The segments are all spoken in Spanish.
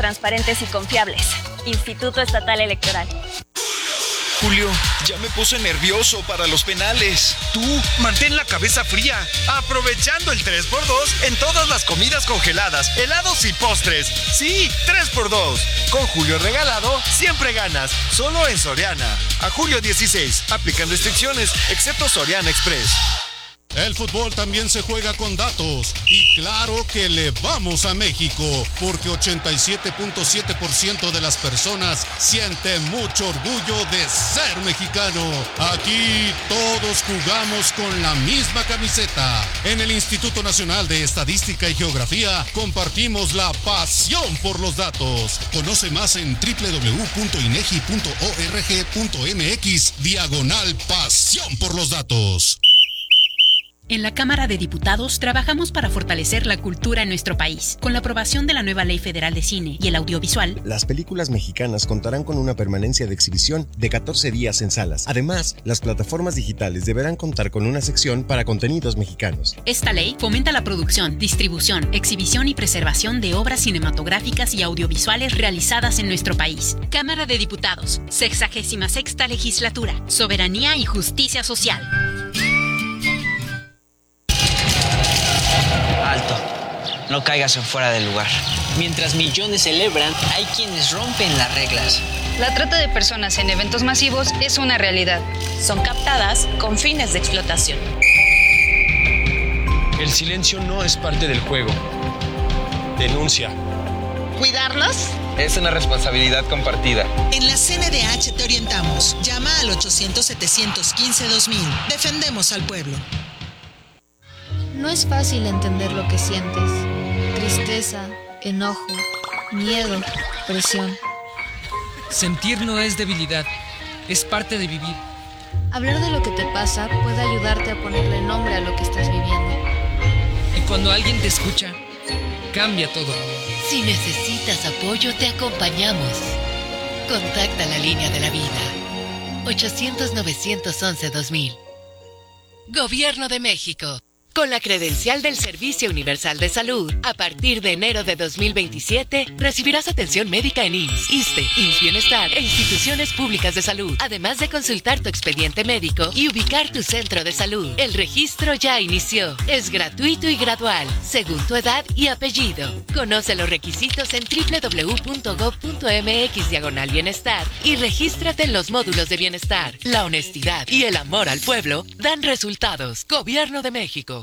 transparentes y confiables. Instituto Estatal Electoral. Julio, ya me puse nervioso para los penales. Tú, mantén la cabeza fría, aprovechando el 3x2 en todas las comidas congeladas, helados y postres. Sí, 3x2. Con Julio regalado, siempre ganas. Solo en Soriana. A julio 16. Aplican restricciones, excepto Soriana Express. El fútbol también se juega con datos y claro que le vamos a México porque 87.7% de las personas sienten mucho orgullo de ser mexicano. Aquí todos jugamos con la misma camiseta. En el Instituto Nacional de Estadística y Geografía compartimos la pasión por los datos. Conoce más en www.inegi.org.mx/pasión por los datos. En la Cámara de Diputados trabajamos para fortalecer la cultura en nuestro país. Con la aprobación de la nueva Ley Federal de Cine y el Audiovisual, las películas mexicanas contarán con una permanencia de exhibición de 14 días en salas. Además, las plataformas digitales deberán contar con una sección para contenidos mexicanos. Esta ley fomenta la producción, distribución, exhibición y preservación de obras cinematográficas y audiovisuales realizadas en nuestro país. Cámara de Diputados, 66ª Legislatura, Soberanía y Justicia Social. Alto, no caigas en fuera del lugar. Mientras millones celebran, hay quienes rompen las reglas. La trata de personas en eventos masivos es una realidad. Son captadas con fines de explotación. El silencio no es parte del juego. Denuncia. ¿Cuidarnos? Es una responsabilidad compartida. En la CNDH te orientamos. Llama al 800-715-2000. Defendemos al pueblo. No es fácil entender lo que sientes. Tristeza, enojo, miedo, presión. Sentir no es debilidad, es parte de vivir. Hablar de lo que te pasa puede ayudarte a ponerle nombre a lo que estás viviendo. Y cuando alguien te escucha, cambia todo. Si necesitas apoyo, te acompañamos. Contacta la línea de la vida. 800-911-2000. Gobierno de México. Con la credencial del Servicio Universal de Salud, a partir de enero de 2027, recibirás atención médica en IMSS, ISSSTE, IMSS Bienestar e instituciones públicas de salud, además de consultar tu expediente médico y ubicar tu centro de salud. El registro ya inició. Es gratuito y gradual, según tu edad y apellido. Conoce los requisitos en www.gov.mx/bienestar y regístrate en los módulos de bienestar. La honestidad y el amor al pueblo dan resultados. Gobierno de México.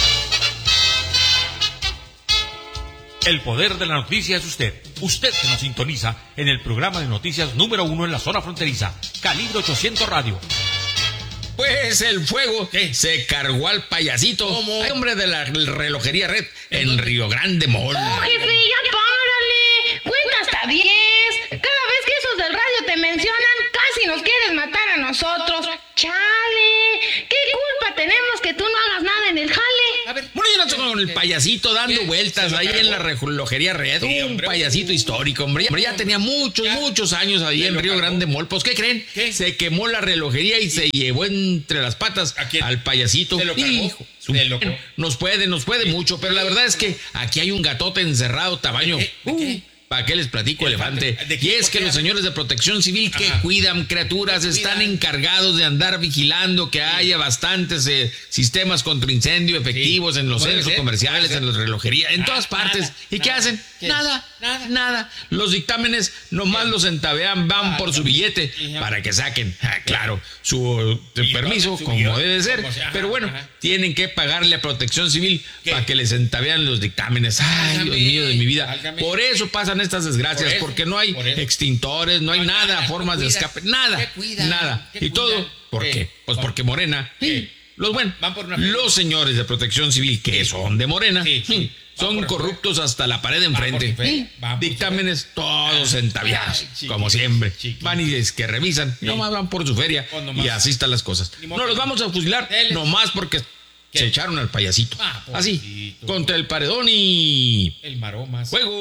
El poder de la noticia es usted. Usted que nos sintoniza en el programa de noticias número 1 en la zona fronteriza, Calibre 800 Radio. Pues el fuego se cargó al payasito, hombre de la relojería Red, en Río Grande Mall. ¡Oh, jefe, ya párale! ¡Cuenta hasta 10! Cada vez que esos del radio te mencionan, casi nos quieres matar a nosotros. ¡Chale! ¿Qué culpa tenemos que tú no hagas nada en el jale? A ver, bueno, yo no estoy con el payasito dando vueltas ahí en la relojería Red. Sí, un payasito histórico, hombre. Ya tenía muchos años ahí en Río Grande Mall. Pues, ¿qué creen? ¿Qué? Se quemó la relojería y se llevó entre las patas al payasito. ¿Se lo cargó? Nos puede mucho, pero la verdad es que aquí hay un gatote encerrado tamaño. ¿De qué? ¿Para qué les platico, elefante? Y es que los señores de Protección Civil que cuidan criaturas están encargados de andar vigilando que haya bastantes sistemas contra incendio efectivos en los centros comerciales, en las relojerías, en todas partes. ¿Y qué hacen? Nada. Los dictámenes nomás los entabean, van por su billete para que saquen, claro, su permiso, como debe ser. Pero bueno, tienen que pagarle a Protección Civil para que les entabean los dictámenes. Ay, Dios mío de mi vida. Por eso pasan estas desgracias, porque no hay extintores, no hay nada, formas de escape, nada. ¿Y todo por qué? Pues porque Morena, los señores de Protección Civil que son de Morena, son corruptos hasta la pared de enfrente. Dictámenes todos entabiados, como siempre. Van y es que revisan, nomás van por su feria y así están las cosas. No los vamos a fusilar nomás porque se echaron al payasito. Así, contra el paredón y... el maromas. ¡Fuego!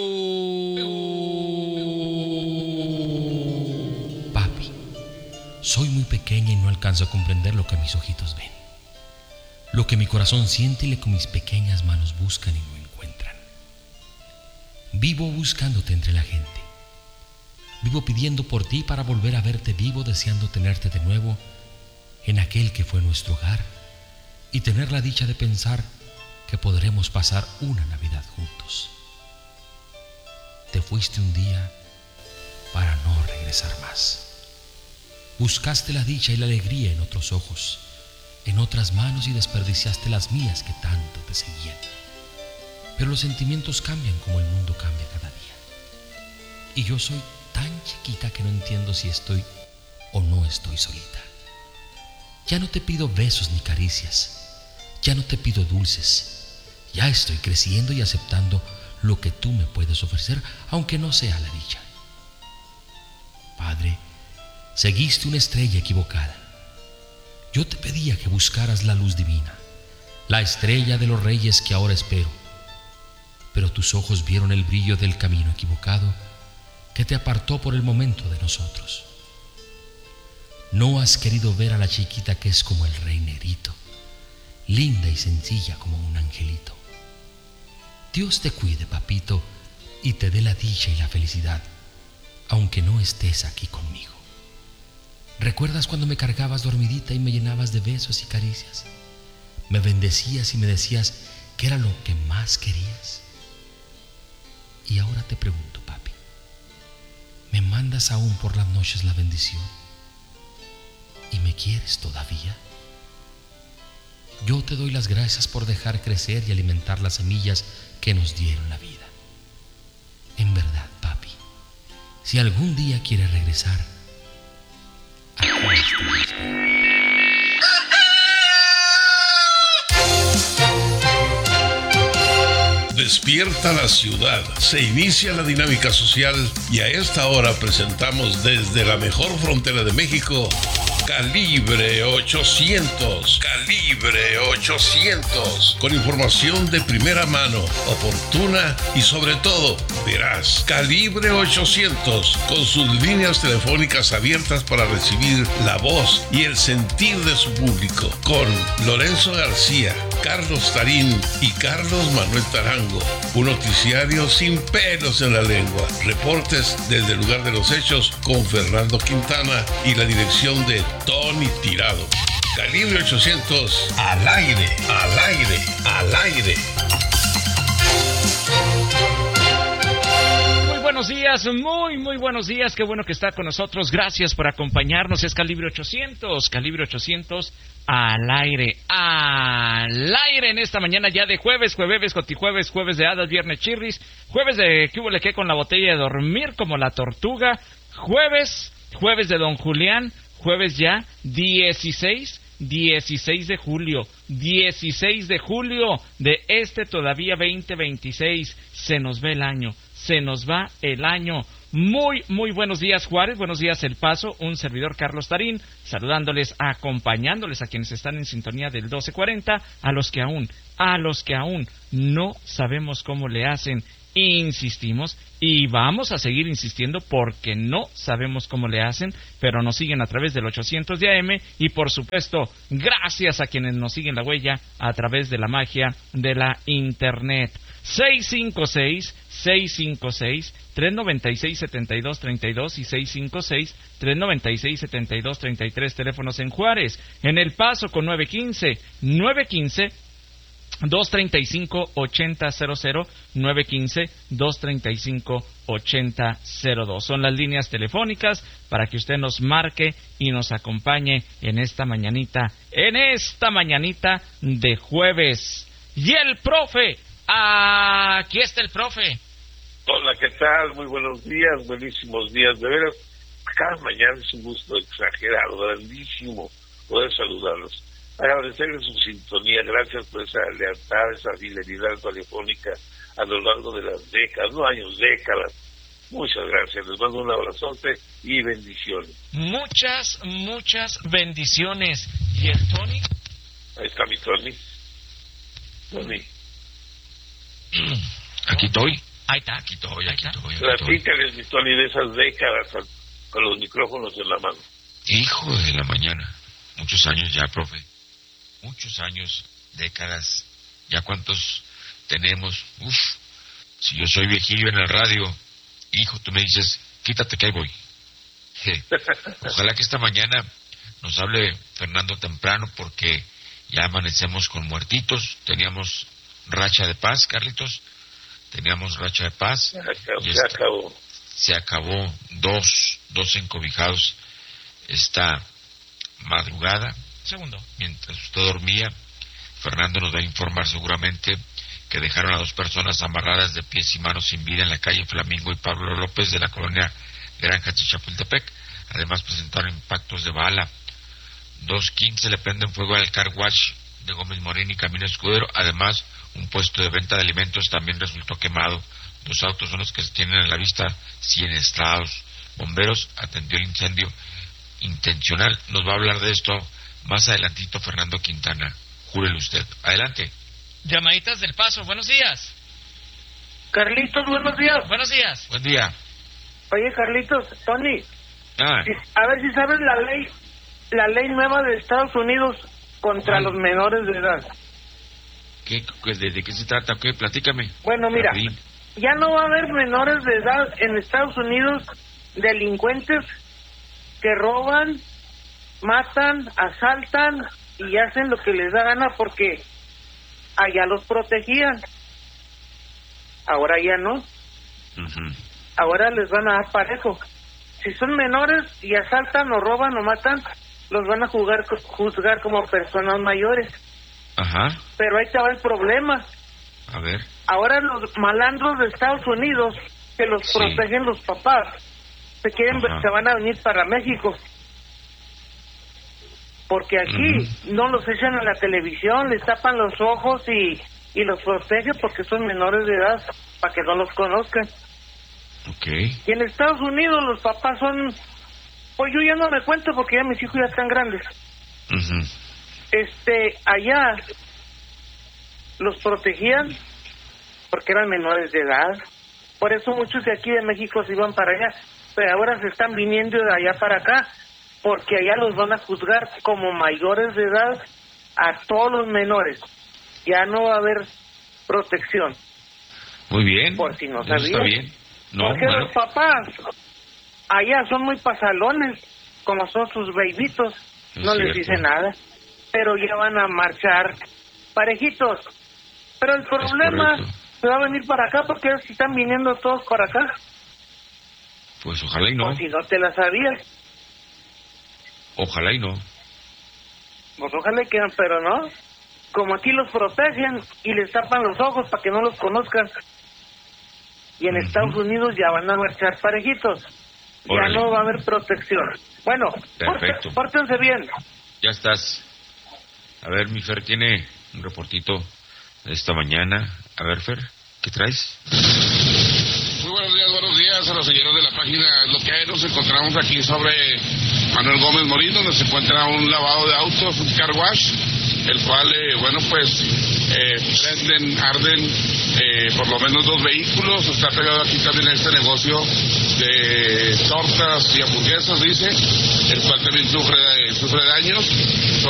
Papi, soy muy pequeña y no alcanzo a comprender lo que mis ojitos ven. Lo que mi corazón siente y lo que mis pequeñas manos buscan y no encuentran. Vivo buscándote entre la gente. Vivo pidiendo por ti para volver a verte vivo, deseando tenerte de nuevo en aquel que fue nuestro hogar y tener la dicha de pensar que podremos pasar una Navidad juntos. Te fuiste un día para no regresar más. Buscaste la dicha y la alegría en otros ojos, en otras manos, y desperdiciaste las mías que tanto te seguían. Pero los sentimientos cambian como el mundo cambia cada día. Y yo soy tan chiquita que no entiendo si estoy o no estoy solita. Ya no te pido besos ni caricias, ya no te pido dulces. Ya estoy creciendo y aceptando lo que tú me puedes ofrecer, aunque no sea la dicha. Padre, seguiste una estrella equivocada. Yo te pedía que buscaras la luz divina, la estrella de los reyes que ahora espero, pero tus ojos vieron el brillo del camino equivocado que te apartó por el momento de nosotros. No has querido ver a la chiquita que es como el rey negrito, linda y sencilla como un angelito. Dios te cuide, papito, y te dé la dicha y la felicidad, aunque no estés aquí conmigo. ¿Recuerdas cuando me cargabas dormidita y me llenabas de besos y caricias? Me bendecías y me decías que era lo que más querías. Y ahora te pregunto, papi, ¿me mandas aún por las noches la bendición? ¿Y me quieres todavía? Yo te doy las gracias por dejar crecer y alimentar las semillas que nos dieron la vida. En verdad, papi, si algún día quieres regresar, aquí estoy. Despierta la ciudad, se inicia la dinámica social y a esta hora presentamos desde la mejor frontera de México, Calibre 800. Calibre 800. Con información de primera mano, oportuna y sobre todo veraz. Calibre 800. Con sus líneas telefónicas abiertas para recibir la voz y el sentir de su público. Con Lorenzo García, Carlos Tarín y Carlos Manuel Tarango. Un noticiario sin pelos en la lengua. Reportes desde el lugar de los hechos con Fernando Quintana y la dirección de Tony Tirado. Calibre 800, al aire, al aire, al aire. Muy buenos días, qué bueno que está con nosotros, gracias por acompañarnos, es Calibre 800 al aire en esta mañana ya de jueves cotijueves, jueves de hadas, viernes chirris, jueves de ¿qué hubo le qué con la botella de dormir como la tortuga, jueves de Don Julián, jueves ya 16 de julio de este todavía 2026, se nos va el año. Muy buenos días Juárez, buenos días El Paso, un servidor Carlos Tarín, saludándoles, acompañándoles a quienes están en sintonía del 1240, a los que aún no sabemos cómo le hacen, insistimos y vamos a seguir insistiendo porque no sabemos cómo le hacen, pero nos siguen a través del 800 de AM y por supuesto gracias a quienes nos siguen la huella a través de la magia de la internet. 656-396-7232 y 656-396-7233, teléfonos en Juárez, en El Paso con 915-235-8000, 915-235-8002. Son las líneas telefónicas para que usted nos marque y nos acompañe en esta mañanita de jueves. Y el profe, aquí está el profe. Hola, ¿qué tal? Muy buenos días, buenísimos días, de veras. Cada mañana es un gusto exagerado, grandísimo poder saludarlos. Agradecerles su sintonía, gracias por esa lealtad, esa fidelidad telefónica a lo largo de las décadas, no años, décadas. Muchas gracias, les mando un abrazote y bendiciones. Muchas bendiciones. ¿Y el Tony? Ahí está mi Tony. Aquí estoy. Ahí está. Platícales, mi Tony, de esas décadas con los micrófonos en la mano. Hijo de la mañana. Muchos años ya, profe. Muchos años, décadas. ¿Ya cuántos tenemos? Si yo soy viejillo en el radio, hijo, tú me dices, quítate que ahí voy. Ojalá que esta mañana nos hable Fernando temprano, porque ya amanecemos con muertitos. Teníamos racha de paz, Carlitos. Teníamos racha de paz. Se acabó. Dos encobijados esta madrugada. Segundo. Mientras usted dormía, Fernando nos va a informar seguramente que dejaron a 2 personas amarradas de pies y manos sin vida en la calle Flamingo y Pablo López de la colonia Granjas de Chapultepec. Además presentaron impactos de bala. 2:15 le prenden fuego al car wash de Gómez Morín y Camino Escudero. Además, un puesto de venta de alimentos también resultó quemado. 2 autos son los que se tienen a la vista siniestrados. Bomberos atendió el incendio intencional. Nos va a hablar de esto más adelantito Fernando Quintana. Júrele usted. Adelante. Llamaditas del Paso, buenos días. Carlitos, buenos días. Buenos días. Buen día. Oye, Carlitos, Tony, a ver si sabes la ley nueva de Estados Unidos contra los menores de edad. ¿De qué se trata? ¿Qué? Platícame. Bueno, mira, ya no va a haber menores de edad en Estados Unidos, delincuentes que roban, matan, asaltan y hacen lo que les da gana, porque allá los protegían. Ahora ya no. Ahora les van a dar parejo. Si son menores y asaltan o roban o matan, los van a juzgar como personas mayores. Pero ahí te va el problema. A ver. Ahora los malandros de Estados Unidos, que los protegen los papás, se van a venir para México. Porque aquí no los echan a la televisión, les tapan los ojos y los protegen porque son menores de edad, para que no los conozcan. Y en Estados Unidos los papás son... Pues yo ya no me cuento porque ya mis hijos ya están grandes. Allá los protegían porque eran menores de edad. Por eso muchos de aquí de México se iban para allá, pero ahora se están viniendo de allá para acá, porque allá los van a juzgar como mayores de edad a todos los menores. Ya no va a haber protección. Muy bien. Por si no sabías. Está bien. No, porque los papás allá son muy pasalones, como son sus bebitos, no les dicen nada, pero ya van a marchar parejitos. Pero el problema se va a venir para acá porque si están viniendo todos para acá. Pues ojalá y no. O si no te la sabías. Ojalá y no. Pues ojalá y que, pero no. Como aquí los protegen y les tapan los ojos para que no los conozcan. Y en Estados Unidos ya van a marchar parejitos. Órale. Ya no va a haber protección. Bueno, perfecto. Pórtense bien. Ya estás. A ver, mi Fer tiene un reportito de esta mañana. A ver, Fer, ¿qué traes? Muy buenos días a los señores de la página Lo que hay. Nos encontramos aquí sobre Manuel Gómez Morín, donde se encuentra un lavado de autos, un car wash, el cual, prenden, arden por lo menos 2 vehículos. Está pegado aquí también este negocio de tortas y hamburguesas, dice, el cual también sufre daños.